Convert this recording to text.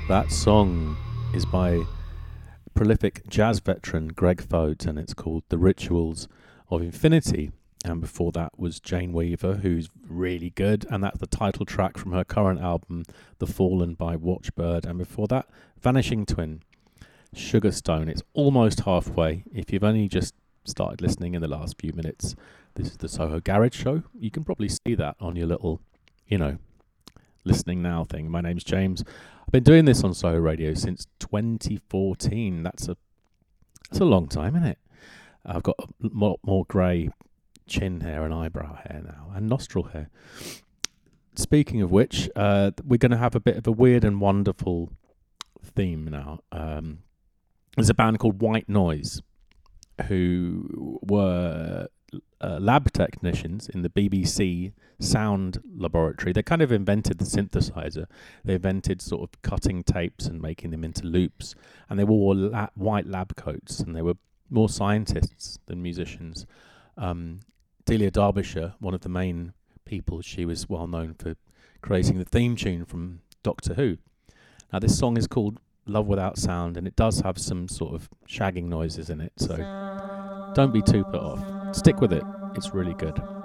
That song is by prolific jazz veteran Greg Fote, and it's called The Rituals of Infinity. And before that was Jane Weaver, who's really good, and that's the title track from her current album, The Fallen by Watchbird. And before that, Vanishing Twin, Sugarstone. It's almost halfway. If you've only just started listening in the last few minutes, this is the Soho Garage Show. You can probably see that on your little, listening now thing. My name's James. I've been doing this on Soho Radio since 2014. That's a long time, isn't it? I've got a lot more grey chin hair and eyebrow hair now, and nostril hair. Speaking of which, we're going to have a bit of a weird and wonderful theme now. There's a band called White Noise, who were lab technicians in the BBC sound laboratory. They kind of invented the synthesizer. They invented sort of cutting tapes and making them into loops, and they wore white lab coats, and they were more scientists than musicians. Delia Derbyshire, one of the main people, she was well known for creating the theme tune from Doctor Who. Now this song is called Love Without Sound, and it does have some sort of shagging noises in it, so don't be too put off. Stick with it, it's really good.